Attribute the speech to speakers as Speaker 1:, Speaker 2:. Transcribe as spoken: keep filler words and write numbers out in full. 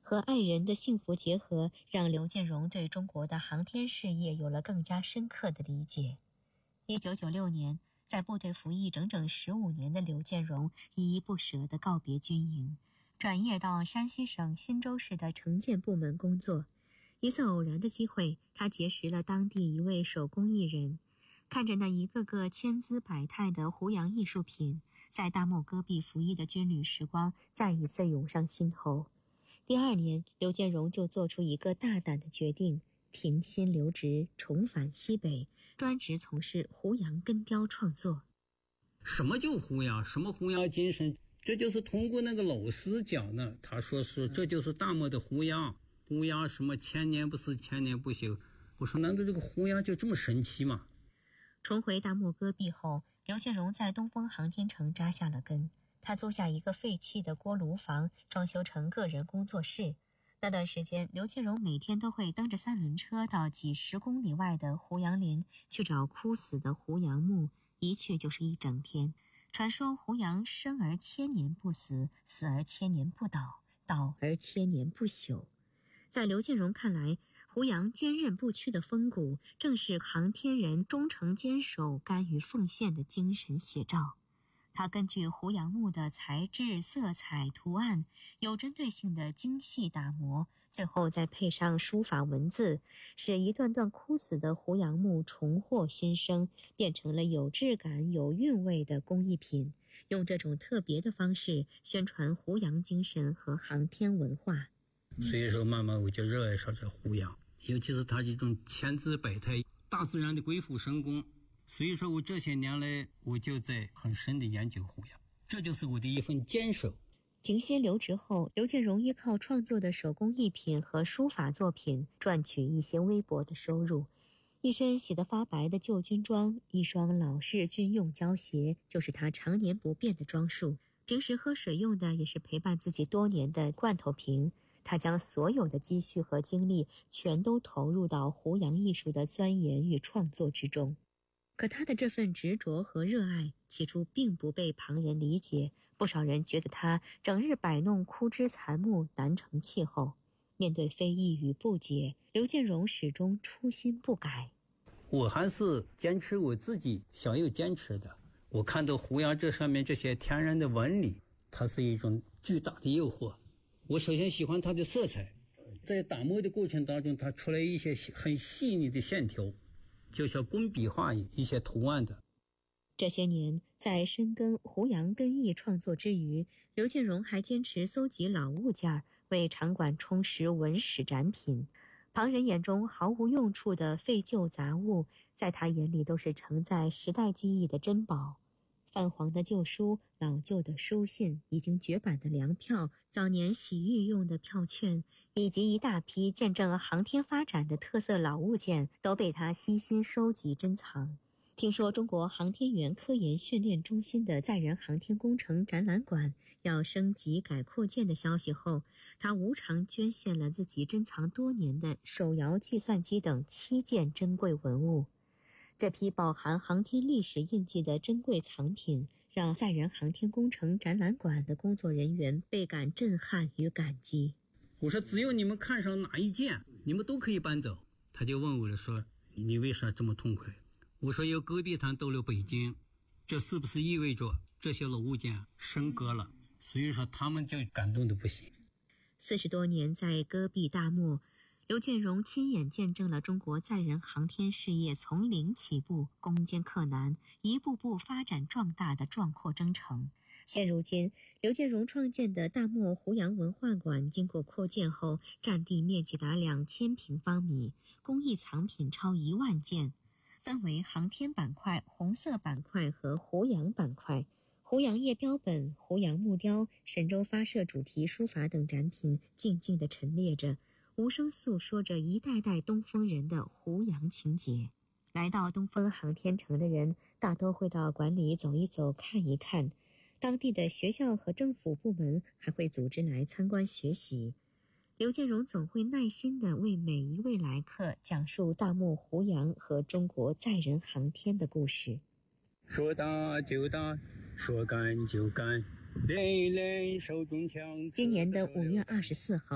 Speaker 1: 和爱人的幸福结合让刘建荣对中国的航天事业有了更加深刻的理解。一九九六年，在部队服役整整十五年的刘建荣依依不舍地告别军营，转业到山西省忻州市的城建部门工作。一次偶然的机会，他结识了当地一位手工艺人，看着那一个个千姿百态的胡杨艺术品，在大漠戈壁服役的军旅时光再一次涌上心头。第二年，刘建荣就做出一个大胆的决定，停薪留职，重返西北，专职从事胡杨根雕创作。
Speaker 2: 什么叫胡杨？什么胡杨精神？这就是通过那个老师讲的，他说是这就是大漠的胡杨，胡杨什么千年不死，千年不朽。我说难道这个胡杨就这么神奇吗？
Speaker 1: 重回大漠戈壁后，刘建荣在东风航天城扎下了根。他租下一个废弃的锅炉房，装修成个人工作室。那段时间，刘建荣每天都会蹬着三轮车到几十公里外的胡杨林去找枯死的胡杨木，一去就是一整天。传说胡杨生而千年不死，死而千年不倒，倒而千年不朽。在刘建荣看来，胡杨坚韧不屈的风骨，正是航天人忠诚坚守、甘于奉献的精神写照。他根据胡杨木的材质、色彩、图案，有针对性的精细打磨，最后再配上书法文字，使一段段枯死的胡杨木重获新生，变成了有质感、有韵味的工艺品。用这种特别的方式宣传胡杨精神和航天文化。
Speaker 2: 所以说慢慢我就热爱上这胡杨，尤其是他这种千姿百态、大自然的鬼斧神工。所以说我这些年来我就在很深的研究胡杨，这就是我的一份坚守。
Speaker 1: 停薪留职后，刘建荣依靠创作的手工艺品和书法作品赚取一些微薄的收入。一身洗得发白的旧军装，一双老式军用胶鞋，就是他常年不变的装束。平时喝水用的也是陪伴自己多年的罐头瓶。他将所有的积蓄和精力全都投入到胡杨艺术的钻研与创作之中。可他的这份执着和热爱起初并不被旁人理解，不少人觉得他整日摆弄枯枝残木，难成气候。面对非议与不解，刘建荣始终初心不改。
Speaker 2: 我还是坚持我自己想要坚持的。我看到胡杨这上面这些天然的纹理，它是一种巨大的诱惑。我首先喜欢它的色彩，在打磨的过程当中，它出来一些很细腻的线条，就像工笔画一些图案的。
Speaker 1: 这些年，在深耕胡杨根艺创作之余，刘建荣还坚持搜集老物件，为场馆充实文史展品。旁人眼中毫无用处的废旧杂物，在他眼里都是承载时代记忆的珍宝。泛黄的旧书、老旧的书信、已经绝版的粮票、早年洗浴用的票券，以及一大批见证航天发展的特色老物件，都被他悉心收集珍藏。听说中国航天员科研训练中心的载人航天工程展览馆要升级改扩建的消息后，他无偿捐献了自己珍藏多年的手摇计算机等七件珍贵文物。这批饱含航天历史印记的珍贵藏品，让载人航天工程展览馆的工作人员倍感震撼与感激。
Speaker 2: 我说只要你们看上哪一件，你们都可以搬走。他就问我了，说你为啥这么痛快？我说由戈壁滩到了北京，这是不是意味着这些老物件升格了？所以说他们就感动的不行。
Speaker 1: 四十多年在戈壁大漠，刘建荣亲眼见证了中国载人航天事业从零起步，攻坚克难，一步步发展壮大的壮阔征程。现如今，刘建荣创建的大漠胡杨文化馆经过扩建后，占地面积达两千平方米，工艺藏品超一万件，分为航天板块、红色板块和胡杨板块。胡杨叶标本、胡杨木雕、神州发射主题书法等展品静静地陈列着，无声诉说着一代代东风人的胡杨情结。来到东风航天城的人大都会到馆里走一走看一看，当地的学校和政府部门还会组织来参观学习。刘建荣总会耐心地为每一位来客讲述大漠胡杨和中国载人航天的故事。
Speaker 2: 说打就打，说干就干，练一练手中枪。
Speaker 1: 今年的五月二十四号，